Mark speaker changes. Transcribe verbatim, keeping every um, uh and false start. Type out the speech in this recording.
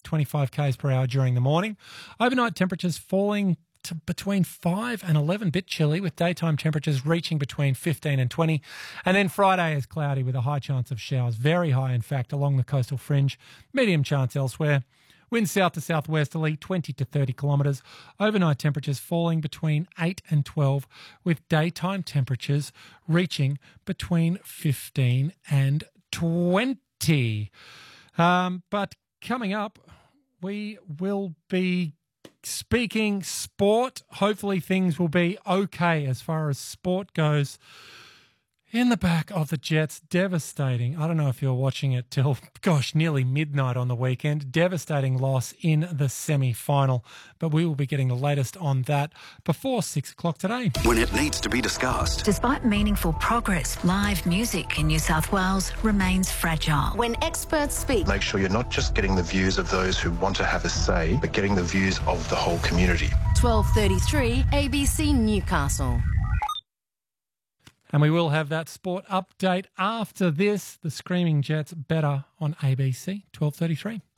Speaker 1: twenty-five kays per hour during the morning. Overnight temperatures falling to between five and eleven, bit chilly, with daytime temperatures reaching between fifteen and twenty. And then Friday is cloudy with a high chance of showers, very high in fact along the coastal fringe, medium chance elsewhere. Winds south to southwesterly, twenty to thirty kilometres. Overnight temperatures falling between eight and twelve, with daytime temperatures reaching between fifteen and twenty. Um, but coming up, we will be speaking sport. Hopefully things will be okay as far as sport goes. In the back of the Jets, devastating. I don't know if you're watching it till, gosh, nearly midnight on the weekend. Devastating loss in the semi-final. But we will be getting the latest on that before six o'clock today.
Speaker 2: When it needs to be discussed.
Speaker 3: Despite meaningful progress, live music in New South Wales remains fragile.
Speaker 4: When experts speak,
Speaker 5: make sure you're not just getting the views of those who want to have a say, but getting the views of the whole community.
Speaker 4: twelve thirty-three A B C Newcastle.
Speaker 1: And we will have that sport update after this. The Screaming Jets better on A B C, twelve thirty-three.